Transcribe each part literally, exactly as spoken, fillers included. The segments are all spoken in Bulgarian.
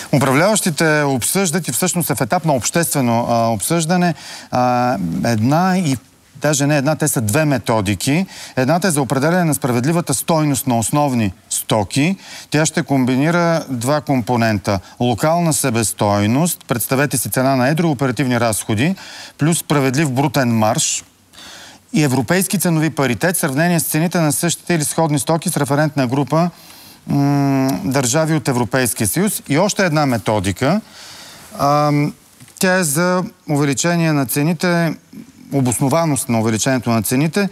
Управляващите обсъждат и всъщност е в етап на обществено а, обсъждане а, една и даже не една, те са две методики. Едната е за определяне на справедливата стойност на основни стоки. Тя ще комбинира два компонента. Локална себестойност, представете си цена на едро, оперативни разходи, плюс справедлив брутен марж и европейски ценови паритет, в сравнение с цените на същите или сходни стоки с референтна група държави от Европейския съюз. И още една методика. А, тя е за увеличение на цените, обоснованост на увеличението на цените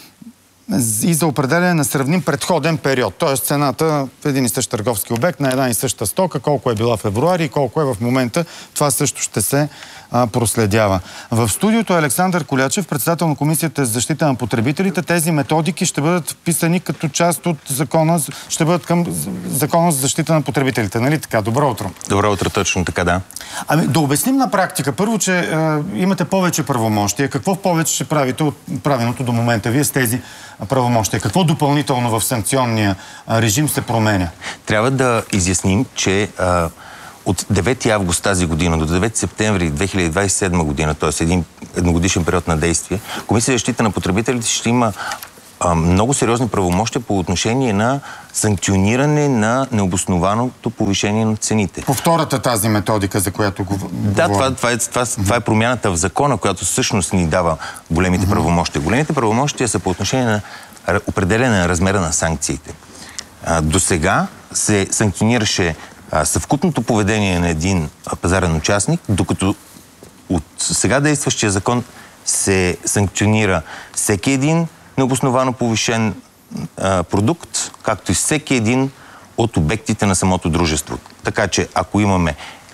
и за определяне на сравним предходен период. Т.е. цената в един и същ търговски обект на една и съща стока, колко е била в февруари и колко е в момента, това също ще се а, проследява. В студиото Александър Колячев, председател на Комисията за защита на потребителите. Тези методики ще бъдат вписани като част от закона, ще бъдат към закона за защита на потребителите. Нали така? Добро утро. Добро утро, точно така, да. Ами да обясним на практика. Първо, че е, имате повече правомощия. Какво повече ще правите от правеното до момента? Вие с тези правомощия. Какво допълнително в санкционния режим се променя? Трябва да изясним, че а, от девети август тази година до девети септември две хиляди двадесет и седма година, т.е. един едногодишен период на действие, Комисията за защита на потребителите ще има а, много сериозни правомощия по отношение на санкциониране на необоснованото повишение на цените. По втората тази методика, за която го говорим. Да, това, това, е, това, това е промяната в закона, която всъщност ни дава големите mm-hmm. правомощия. Големите правомощия са по отношение на определяне на размера на санкциите. А, до сега се санкционираше а, съвкупното поведение на един а, пазарен участник, докато от сега действащия закон се санкционира всеки един необосновано повишен а, продукт, както и всеки един от обектите на самото дружество. Така че, ако имаме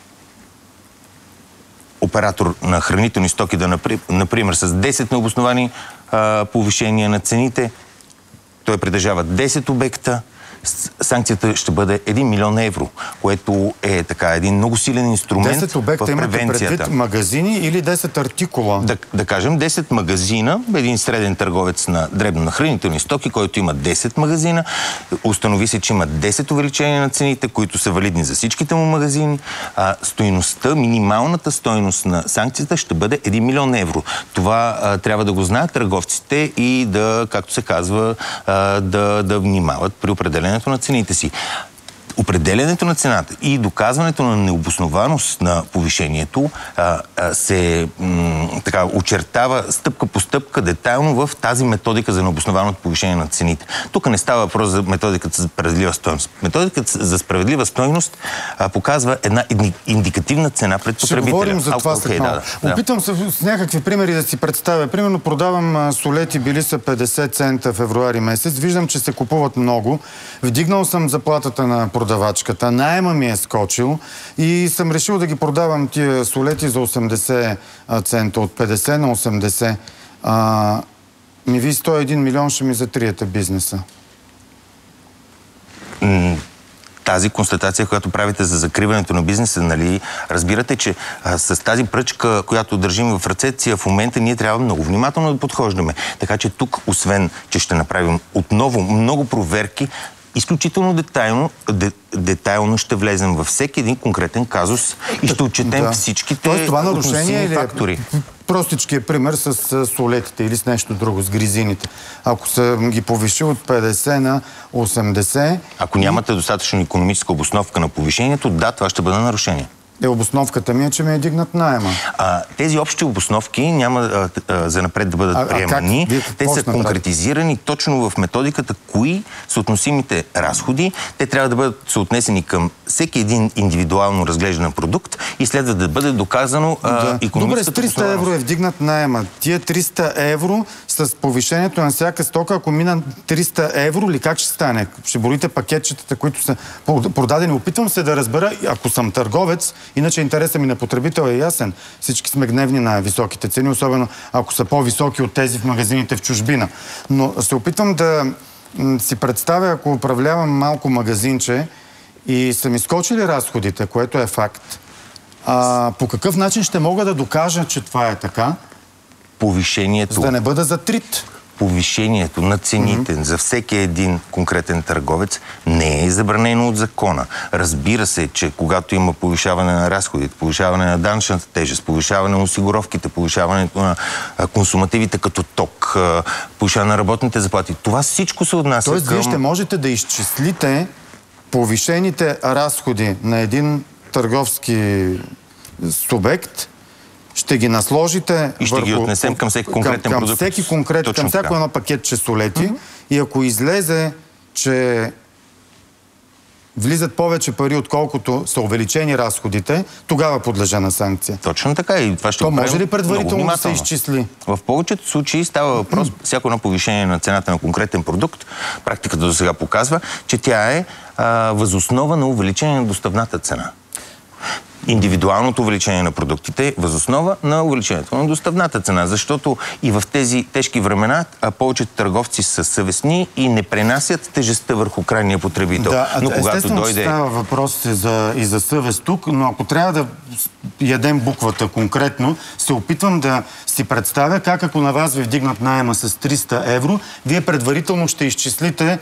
оператор на хранителни стоки, да, например, с десет необосновани а, повишения на цените, той притежава десет обекта, санкцията ще бъде един милион евро, което е така един много силен инструмент десет обекта в превенцията. Имате предвид магазини или десет артикула? Да, да кажем десет магазина, един среден търговец на дребно на хранителни стоки, който има десет магазина, установи се, че има десет увеличения на цените, които са валидни за всичките му магазини. А, стойността, минималната стойност на санкцията ще бъде един милион евро. Това а, трябва да го знаят търговците и да, както се казва, а, да, да внимават при определенето на цените си. Определянето на цената и доказването на необоснованост на повишението а, а, се м, така, очертава стъпка по стъпка детайлно в тази методика за необоснованото повишение на цените. Тук не става въпрос за методиката за справедлива стойност. Методиката за справедлива стойност а, показва една индикативна цена пред потребителя. Ще говорим за това а, след okay, малко. да, да. Опитам се с някакви примери да си представя. Примерно продавам а, солети, били са петдесет цента февруари месец. Виждам, че се купуват много. Вдигнал съм заплатата на продавачката, наема ми е скочил и съм решил да ги продавам тия солети за осемдесет цента, от петдесет на осемдесет. А, ми ви сто и един милион ще ми затриете бизнеса. Тази констатация, която правите за закриването на бизнеса, нали, разбирате, че а, с тази пръчка, която държим в ръцете си, в момента ние трябва много внимателно да подхождаме. Така че тук, освен, че ще направим отново много проверки, изключително детайлно, де, детайлно ще влезем във всеки един конкретен казус и ще отчетем да. всичките Тоест, това нарушение или фактори. Простичкият пример с, с солетите или с нещо друго, с гризините. Ако съм ги повишил от петдесет на осемдесет... Ако нямате достатъчно икономическа обосновка на повишението, да, това ще бъде нарушение. Е, обосновката ми е, че ми е дигнат наема. А, тези общи обосновки няма а, а, за напред да бъдат а, приемани. А Те са конкретизирани точно в методиката, кои са относимите разходи. Те трябва да бъдат съотнесени към всеки един индивидуално разглеждан продукт и следва да бъде доказано а, да. икономическата Добре, с триста евро е вдигнат наема. Тия триста евро с повишението на всяка стока, ако мина триста евро, ли как ще стане? Ще броите пакетчетата, които са продадени. Опитвам се да разбера, ако съм търговец, иначе интересът ми на потребител е ясен. Всички сме гневни на високите цени, особено ако са по-високи от тези в магазините в чужбина. Но се опитвам да си представя, ако управлявам малко магазинче и са ми скочили разходите, което е факт, а, по какъв начин ще мога да докажа, че това е така? Повишението. За да не бъда затрит. повишението на цените mm-hmm. за всеки един конкретен търговец не е забранено от закона. Разбира се, че когато има повишаване на разходите, повишаване на данъчната тежест, повишаване на осигуровките, повишаването на консумативите като ток, повишаване на работните заплати, това всичко се отнася Тоест, към... вие ще можете да изчислите повишените разходи на един търговски субект, ще ги насложите и ще върху, ги отнесем към всеки конкретен към, към продукт. Всеки конкрет, към всяко едно пакетче солети mm-hmm. и ако излезе, че влизат повече пари, отколкото са увеличени разходите, тогава подлежа на санкция. Точно така и това ще То го може ли предварително да се изчисли? В повечето случаи става въпрос, всяко едно повишение на цената на конкретен продукт, практиката до сега показва, че тя е а, възоснова на увеличение на доставната цена. Индивидуалното увеличение на продуктите възоснова на увеличението на доставната цена, защото и в тези тежки времена повечето търговци са съвестни и не пренасят тежестта върху крайния потребител. Да, но когато естествено, дойде... става въпрос за, и за съвест тук, но ако трябва да ядем буквата конкретно, се опитвам да си представя как ако на вас ви вдигнат наема с триста евро, вие предварително ще изчислите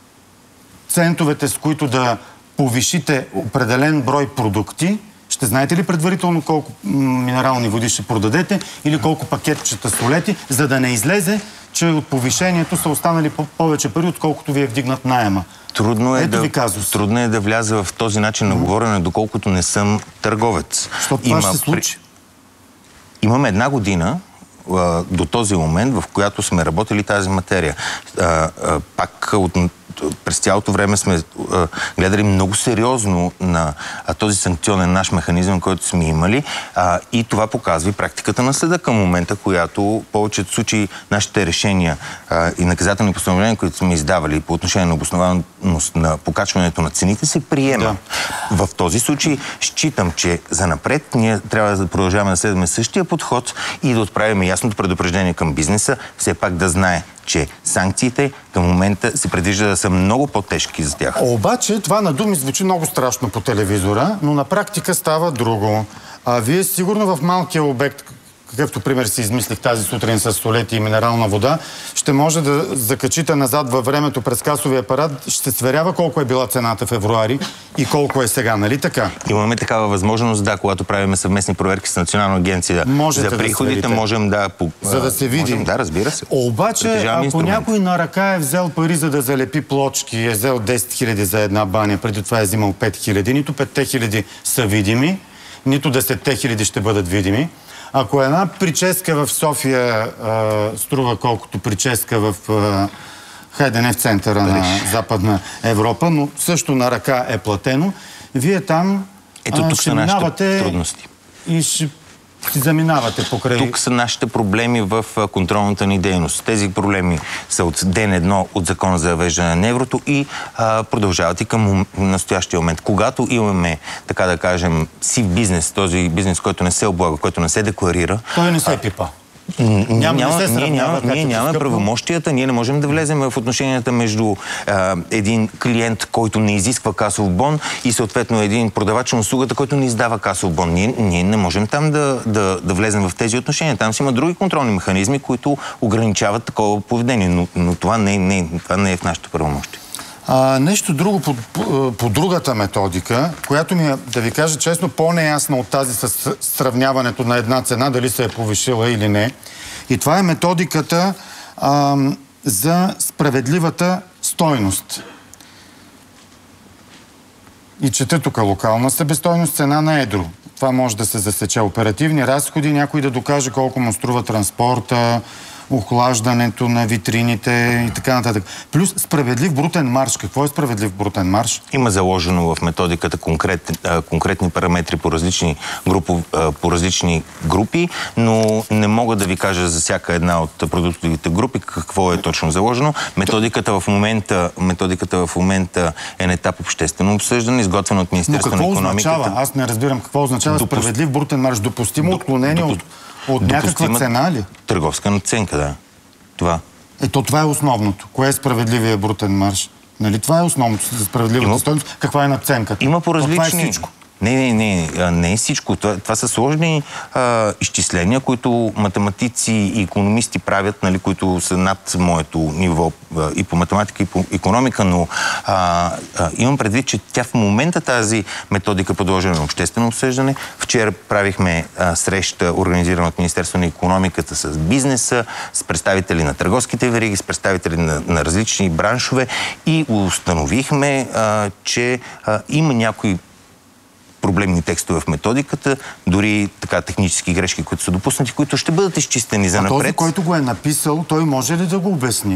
центовете, с които да повишите определен брой продукти. Ще знаете ли предварително колко минерални води ще продадете или колко пакетчета солети, за да не излезе, че от повишението са останали повече пари, отколкото ви е вдигнат наема? Трудно е, Ето да, трудно е да вляза в този начин на говорене, доколкото не съм търговец. Защото това ще се случи? Имаме една година а, до този момент, в която сме работили тази материя. А, а, пак от през цялото време сме а, гледали много сериозно на а, този санкционен наш механизъм, който сме имали а, и това показва и практиката на съда към момента, която в повечето случаи нашите решения а, и наказателни постановления, които сме издавали по отношение на обоснованост на покачването на цените, се приема. Да. В този случай считам, че занапред ние трябва да продължаваме да следваме същия подход и да отправим ясното предупреждение към бизнеса, все пак да знае, че санкциите към момента се предвижда да са много по-тежки за тях. Обаче това на думи звучи много страшно по телевизора, но на практика става друго. А вие сигурно в малкия обект, какъвто пример си измислих тази сутрин с солети и минерална вода, ще може да закачите назад във времето през касовия апарат, ще сверява колко е била цената в февруари и колко е сега, нали така? Имаме такава възможност, да, когато правим съвместни проверки с Национална агенция Можете за приходите, да можем да... За да се види. Можем, да, разбира се. Обаче, ако някой на ръка е взел пари за да залепи плочки, е взел десет хиляди за една баня, преди това е взимал пет хиляди, нито пет хиляди са видими, нито десет хиляди ще бъдат видими. Ако една прическа в София а, струва колкото прическа в а, хайде не в центъра Париж. На Западна Европа, но също на ръка е платено, вие там Ето, а, тук ще са нашите минавате трудности. И ще си заминавате покрай... Тук са нашите проблеми в контролната ни дейност. Тези проблеми са от ден едно от закона за въвеждане на еврото и а, продължават и към настоящия момент. Когато имаме, така да кажем, сив бизнес, този бизнес, който не се облага, който не се декларира... Той не се пипа. Няма, няма, не се ние няма, ние нямаме правомощията, ние не можем да влезем в отношенията между а, един клиент, който не изисква касов бон и съответно един продавач на услугата, който не издава касов бон. Ние, ние не можем там да, да, да влезем в тези отношения. Там си има други контролни механизми, които ограничават такова поведение, но, но това, не, не, това не е в нашето правомощие. А, нещо друго по, по, по другата методика, която ми е, да ви кажа честно, по-неясна от тази с сравняването на една цена, дали се е повишила или не. И това е методиката а, за справедливата стойност. И чета тук локална себестойност, цена на едро. Това може да се засече оперативни разходи, някой да докаже колко му струва транспорта, охлаждането на витрините и така нататък. Плюс справедлив брутен марж. Какво е справедлив брутен марж? Има заложено в методиката конкретни, конкретни параметри по различни, групи, по различни групи, но не мога да ви кажа за всяка една от продуктовите групи какво е точно заложено. Методиката в момента, методиката в момента е на етап обществено обсъждане, изготвена от Министерството на икономиката. Но какво означава? Аз не разбирам какво означава Допу... справедлив брутен марж. Допустимо отклонение Допу... от От някаква цена ли? Търговска надценка, да. Това. Ето това е основното. Кое е справедливия брутен марж? Нали това е основното за справедливата Има... стойност? Каква е надценката? Има по различни... Това е всичко. Не, не, не, не е всичко. Това, това са сложни а, изчисления, които математици и икономисти правят, нали, които са над моето ниво а, и по математика, и по икономика, но а, а, имам предвид, че тя в момента тази методика подложена на обществено обсъждане. Вчера правихме а, среща, организирана от Министерство на икономиката с бизнеса, с представители на търговските вериги, с представители на, на различни браншове и установихме, а, че а, има някои проблемни текстове в методиката, дори така технически грешки, които са допуснати, които ще бъдат изчистени за напред. А този, който го е написал, той може ли да го обясни?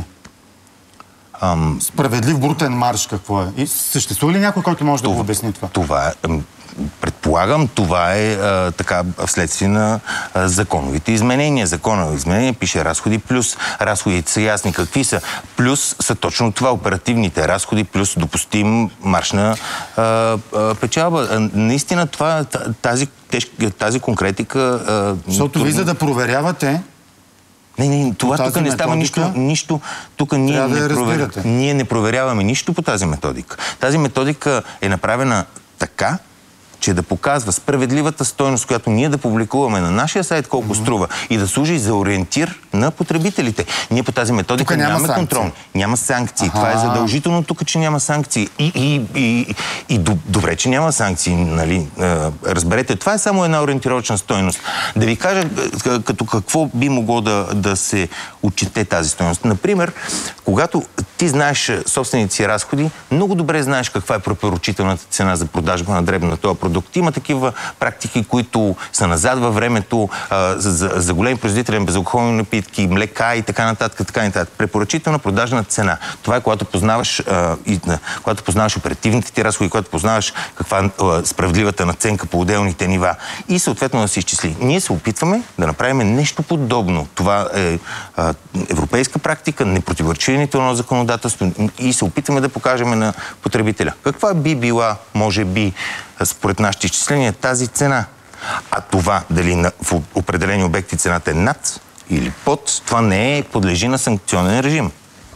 Ам... Справедлив брутен марш какво е? И съществува ли някой, който може това, да го обясни това? Това е... Предполагам, това е а, така вследствие на а, законовите изменения. Законови изменения пише разходи плюс. Разходите са ясни какви са. Плюс са точно това, оперативните разходи, плюс допустим маршна а, а, печалба. А, наистина това, тази, тежка, тази конкретика... А, Защото трудно... ви за да проверявате... Не, не, това тук не става нищо, нищо. Тук ние, да не провер... ние не проверяваме нищо по тази методика. Тази методика е направена така, че да показва справедливата стойност, която ние да публикуваме на нашия сайт колко mm-hmm. струва и да служи за ориентир на потребителите. Ние по тази методика няма нямаме санкции. контрол. Няма санкции. Аха. Това е задължително тук, че няма санкции. И, и, и, и добре, че няма санкции. Нали? Разберете, това е само една ориентировъчна стойност. Да ви кажа като какво би могло да, да се отчете тази стойност. Например, когато ти знаеш собствените си разходи, много добре знаеш каква е препоръчителната цена за продажба на дребно на този продукт. Има такива практики, които са назад във времето а, за, за големи производители на безалкохолни напитки, млека и така нататък, така нататък. Препоръчителна продажна цена. Това е когато познаваш, а, и, когато познаваш оперативните ти разходи, когато познаваш каква е справедливата наценка по отделните нива и съответно да се изчисли. Ние се опитваме да направим нещо подобно. Това е а, европейска практика, не противоречи нито на законодателство и се опитваме да покажем на потребителя. Каква би била, може би, според нашите изчисления, тази цена. А това, дали на, в определени обекти цената е над или под, това не е подлежи на санкционен режим.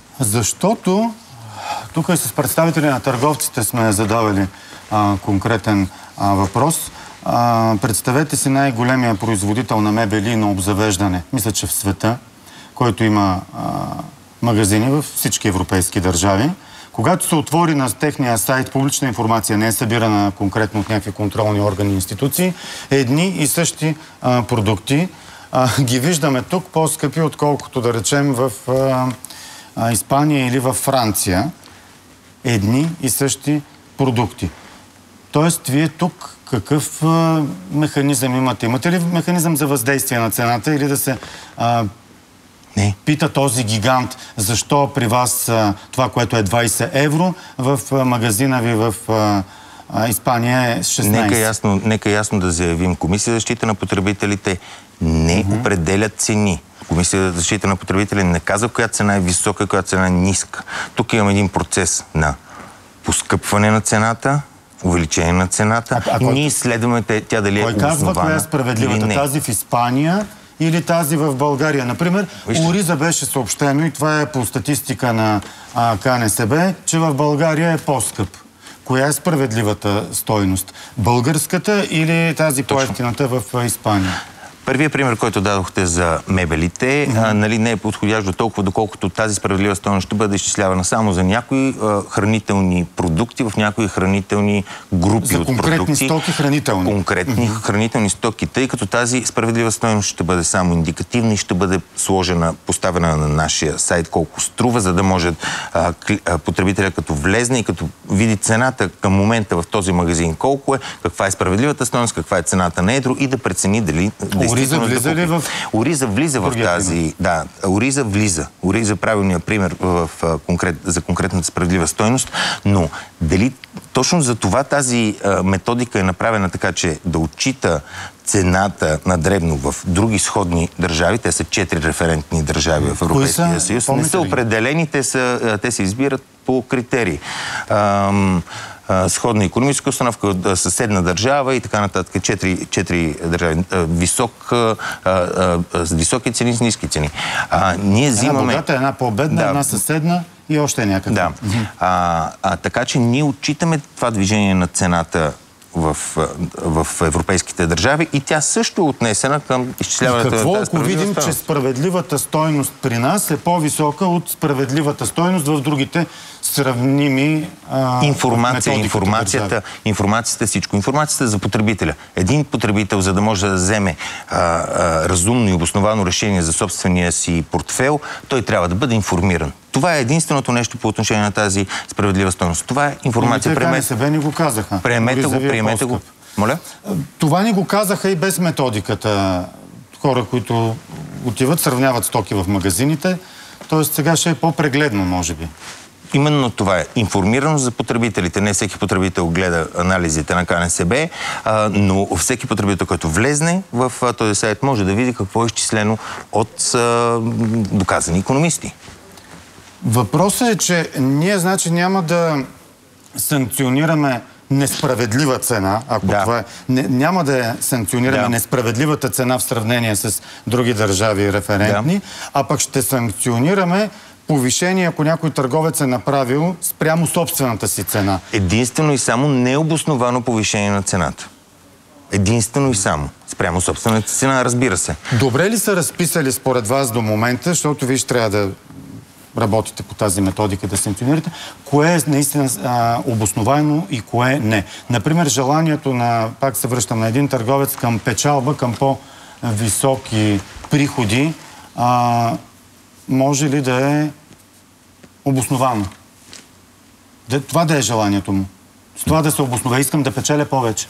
Защото тук и с представители на търговците сме задавали а, конкретен а, въпрос. А, представете си най-големия производител на мебели на обзавеждане, мисля, че в света, който има а, магазини във всички европейски държави. Когато се отвори на техния сайт публична информация, не е събирана конкретно от някакви контролни органи и институции, едни и същи а, продукти а, ги виждаме тук по-скъпи, отколкото да речем в а, а, Испания или във Франция. Едни и същи продукти. Тоест, вие тук какъв а, механизъм имате? Имате ли механизъм за въздействие на цената или да се... А, Не. Пита този гигант, защо при вас а, това, което е двайсет евро, в а, магазина ви в а, а, Испания е шестнайсет. Нека ясно, нека ясно да заявим. Комисия за защита на потребителите не mm-hmm. определя цени. Комисия за защита на потребителите не казва коя цена е висока и коя цена е ниска. Тук имаме един процес на поскъпване на цената, увеличение на цената. А, а, ние изследваме тя дали е основана. Кой казва коя е справедливата? Тази в Испания или тази в България? Например, Ориза беше съобщено, и това е по статистика на а, КНСБ, че в България е по-скъп. Коя е справедливата стойност? Българската или тази по-евтината в Испания? Първият пример, който дадохте за мебелите, mm-hmm. а, нали, не е подходящ до толкова, доколкото тази справедлива стойност ще бъде изчислявана само за някои а, хранителни продукти, в някои хранителни групи за от конкретни продукти. стоки хранителни. Конкретни mm-hmm. хранителни стоки, тъй като тази справедлива стойност ще бъде само индикативна и ще бъде сложена, поставена на нашия сайт колко струва, за да може а, а, потребителя като влезне и като види цената към момента в този магазин колко е, каква е справедливата стойност, каква е цената на едро и да прецени дали Ориза влиза ли в... Ориза влиза в тази... Да, Ориза влиза. Ориза е правилният пример в, в, конкрет, за конкретната справедлива стойност, но дали точно за това тази а, методика е направена така, че да отчита цената на дребно в други сходни държави, те са четири референтни държави в Европейския съюз, не са определени, те, са, те се избират по критерии. Ам, сходна икономическа установка, съседна държава и така нататък. Четири, четири държави. Висок, а, а, с високи цени, с ниски цени. А, ние взимаме... Една богата, една по-бедна, да. Една съседна и още някаква. Да. А, а, така че ние отчитаме това движение на цената в, в европейските държави и тя също е отнесена към изчисляването на тази справедлива Какво, ако видим, че справедливата стойност при нас е по-висока от справедливата стойност в другите сравними а, информация, информацията, информацията е всичко. Информацията е за потребителя. Един потребител, за да може да вземе а, а, разумно и обосновано решение за собствения си портфел, той трябва да бъде информиран. Това е единственото нещо по отношение на тази справедлива стойност. Това е информация. Приемете... КНСБ ни го казаха. Приемете го, приемете го. Моля? Това ни го казаха и без методиката. Хора, които отиват, сравняват стоки в магазините. Тоест сега ще е по-прегледно, може би. Именно това е. Информираност за потребителите. Не всеки потребител гледа анализите на КНСБ, а, но всеки потребител, който влезне в а, този сайт, може да види какво е изчислено от а, доказани икономисти. Въпросът е, че ние, значи, няма да санкционираме несправедлива цена, ако да. това е... Не, няма да санкционираме да. несправедливата цена в сравнение с други държави референтни, да. а пък ще санкционираме повишение, ако някой търговец е направил спрямо собствената си цена. Единствено и само необосновано повишение на цената. Единствено и само. Спрямо собствената цена, разбира се. Добре ли са разписали според вас до момента, защото виж трябва да работите по тази методика, да санкционирате, кое е наистина а, обосновано и кое не. Например, желанието на, пак се връщам, на един търговец към печалба, към по-високи приходи, а, може ли да е обосновано? Да, това да е желанието му. С това да се обоснове. Искам да печеля повече.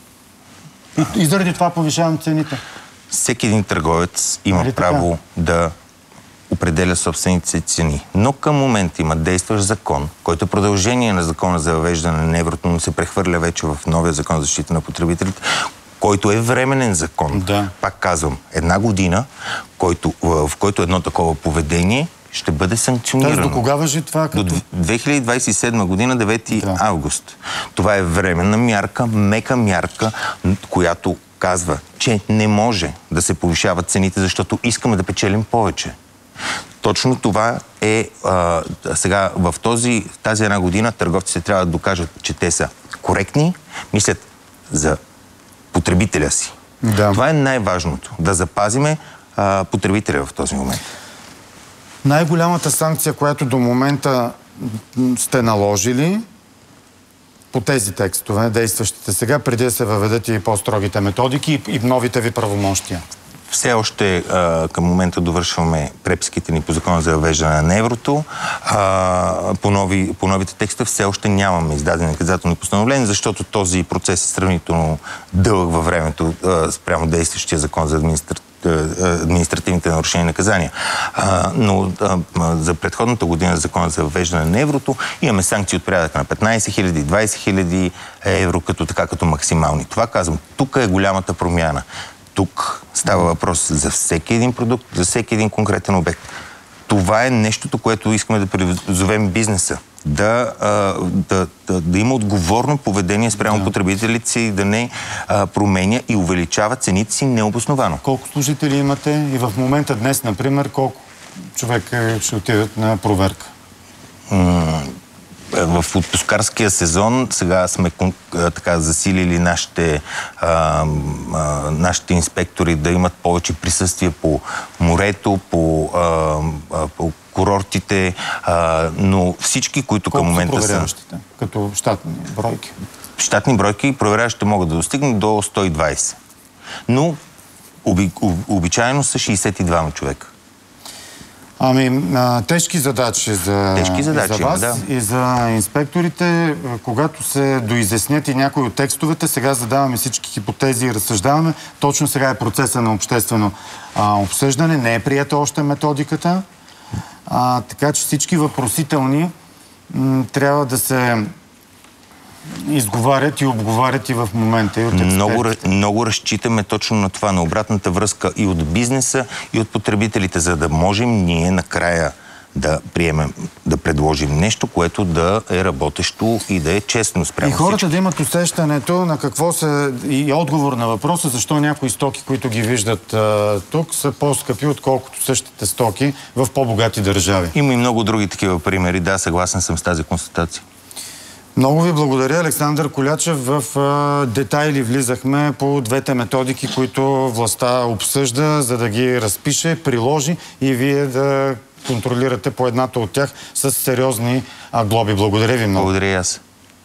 И, и заради това повишавам цените. Всеки един търговец има Али право така? да определя собствените цени. Но към момента има действащ закон, който е продължение на закона за въвеждане на еврото, но се прехвърля вече в новия закон за защита на потребителите, който е временен закон. Да. Пак казвам, една година, който, в който едно такова поведение ще бъде санкционирано. Тоест, до кога важи това? Като... До две хиляди двадесет и седма година, девети да. август. Това е временна мярка, мека мярка, която казва, че не може да се повишават цените, защото искаме да печелим повече. Точно това е а, сега в този, тази една година търговците трябва да докажат, че те са коректни, мислят за потребителя си. Да. Това е най-важното. Да запазиме а, потребителя в този момент. Най-голямата санкция, която до момента сте наложили по тези текстове, действащите сега, преди да се въведат и по-строгите методики и новите ви правомощия? Все още а, към момента довършваме преписките ни по закона за въвеждане на еврото. А, по, нови, по новите текстове все още нямаме издадени наказателни постановления, защото този процес е сравнително дълъг във времето а, спрямо действащия закон за административните административните нарушения и наказания. А, но а, за предходната година закона за въвеждане на еврото имаме санкции от порядъка на петнадесет хиляди, двадесет хиляди евро като така като максимални. Това казвам, тук е голямата промяна. Тук става въпрос за всеки един продукт, за всеки един конкретен обект. Това е нещото, което искаме да призовем бизнеса. Да, да, да, да има отговорно поведение спрямо да. потребителите си, да не а, променя и увеличава цените си необосновано. Колко служители имате и в момента днес, например, колко човека ще отидат на проверка? М- В отпускарския сезон сега сме така засилили нашите, а, а, нашите инспектори да имат повече присъствие по морето, по, а, по курортите, а, но всички, които колко към момента са... проверяващите, като щатни бройки? Щатни бройки проверяващите могат да достигнат до сто и двадесет. Но оби, обичайно са шейсет и двама човека. Ами, а, тежки задачи за, тежки задачи, и за вас да. и за инспекторите. Когато се доизяснят и някои от текстовете, сега задаваме всички хипотези и разсъждаваме. Точно сега е процеса на обществено а, обсъждане. Не е приета още методиката. А, така че всички въпросителни м, трябва да се изговарят и обговарят и в момента и от експертите. Много, много разчитаме точно на това, на обратната връзка и от бизнеса, и от потребителите, за да можем ние накрая да приемем, да предложим нещо, което да е работещо и да е честно спрямо И хората всички. да имат усещането на какво са и отговор на въпроса, защо някои стоки, които ги виждат а, тук, са по-скъпи, отколкото същите стоки в по-богати държави. Има и много други такива примери. Да, съгласен съм с тази констатация. Много ви благодаря, Александър Колячев. В а, детайли влизахме по двете методики, които властта обсъжда, за да ги разпише, приложи и вие да контролирате по едната от тях с сериозни а, глоби. Благодаря ви много. Благодаря и аз.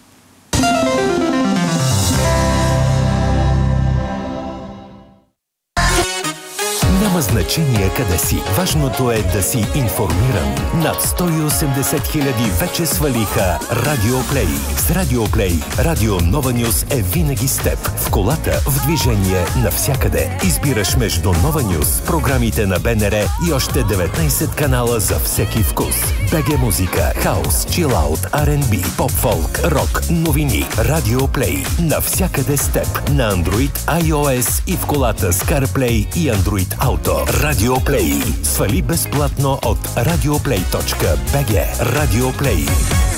Няма значение къде си. Важното е да си информиран. Над сто и осемдесет хиляди вече свалиха Радио Плей. С Радио Плей, Радио Нова Нюз е винаги с теб. В колата, в движение, навсякъде. Избираш между Нова Нюз, програмите на БНР и още деветнайсет канала за всеки вкус. БГ музика, хаус, чилаут, Ар енд Би, поп-фолк, рок, новини. Радио Плей. Навсякъде с теб. На Android, iOS и в колата с CarPlay и Android Auto. Радио Плей. Свали безплатно от радиоплей точка би джи. Радио Плей.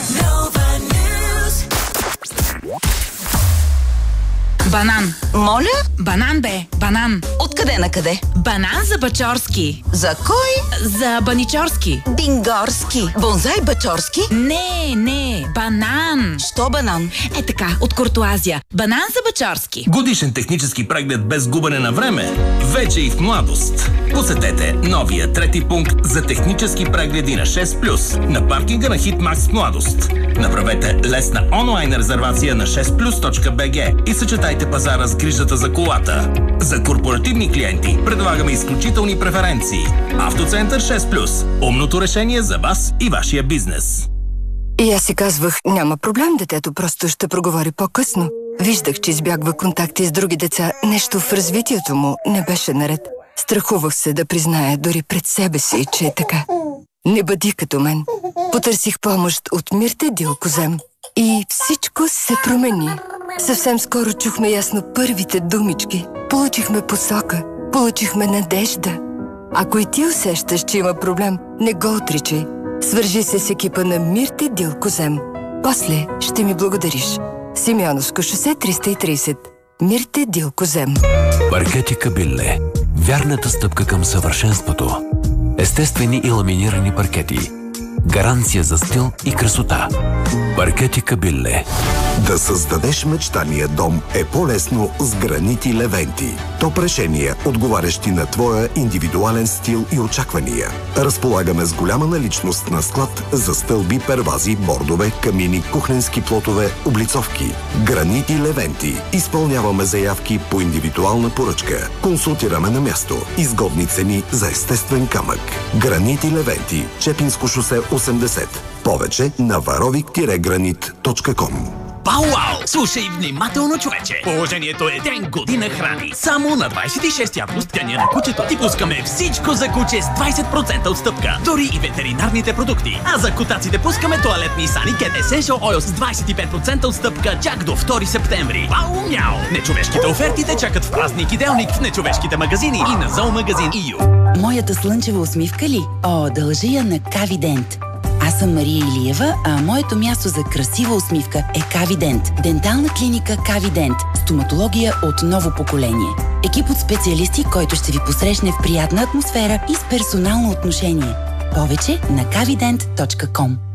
Банан. Моля? Банан бе, банан. Откъде на къде? Банан за Бачорски. За кой? За Баничорски. Бингорски. Бонзай Бачорски? Не, не, банан. Що банан? Е така, от Куртуазия. Банан за Бачорски. Годишен технически преглед без губене на време. Вече и в младост. Посетете новия трети пункт за технически прегледи на шест плюс на паркинга на Хитмакс в младост. Направете лесна онлайн резервация на шест плюс точка би джи и съчетайте пазара с грижата за колата. За корпоративни клиенти предлагаме изключителни преференции. Автоцентър шест плюс. Умното решение за вас и вашия бизнес. И аз си казвах, няма проблем, детето просто ще проговори по-късно. Виждах, че избягва контакти с други деца. Нещо в развитието му не беше наред. Страхувах се да призная дори пред себе си, че е така. Не бъди като мен. Потърсих помощ от Мирте Дилкозем. И всичко се промени. Съвсем скоро чухме ясно първите думички. Получихме посока. Получихме надежда. Ако и ти усещаш, че има проблем, не го отричай. Свържи се с екипа на Мирте Дилкозем. После ще ми благодариш. Симеоновско шосе триста и трийсет. Мирте Дилкозем. Паркети Кабилле. Вярната стъпка към съвършенството. Естествени и ламинирани паркети. Гаранция за стил и красота. Паркети Кабилле. Да създадеш мечтания дом е по-лесно с гранити Левенти. Топ решения, отговарящи на твоя индивидуален стил и очаквания. Разполагаме с голяма наличност на склад за стълби, первази, бордове, камини, кухненски плотове, облицовки. Гранити Левенти. Изпълняваме заявки по индивидуална поръчка. Консултираме на място. Изгодни цени за естествен камък. Гранити Левенти. Чепинско шосе осемдесет. Повече на варовик гранит точка ком. Пау-вау! Слушай внимателно, човече! Положението е ден година храни. Само на двайсет и шести август, деня на кучето, ти пускаме всичко за куче с двайсет процента отстъпка. Дори и ветеринарните продукти. А за котаците пускаме тоалетни Сани Get Essential Oil с двайсет и пет процента отстъпка чак до втори септември. Пау-мяу! Нечовешките оферти те чакат в празник и делник в нечовешките магазини и на зоомагазин и ю. Моята слънчева усмивка ли? О, дължа я на Кавидент. Аз съм Мария Илиева, а моето място за красива усмивка е Кавидент. Дентална клиника Кавидент. Стоматология от ново поколение. Екип от специалисти, който ще ви посрещне в приятна атмосфера и с персонално отношение. Повече на кавидент точка ком.